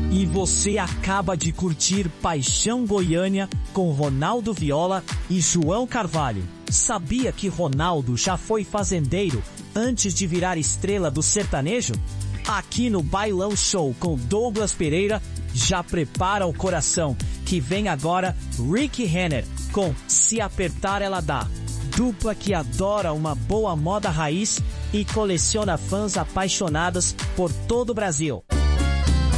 E você acaba de curtir Paixão Goiânia com Ronaldo Viola e João Carvalho. Sabia que Ronaldo já foi fazendeiro antes de virar estrela do sertanejo? Aqui no Bailão Show com Douglas Pereira, já prepara o coração, que vem agora Rick Renner com Se Apertar Ela Dá. Dupla que adora uma boa moda raiz e coleciona fãs apaixonadas por todo o Brasil.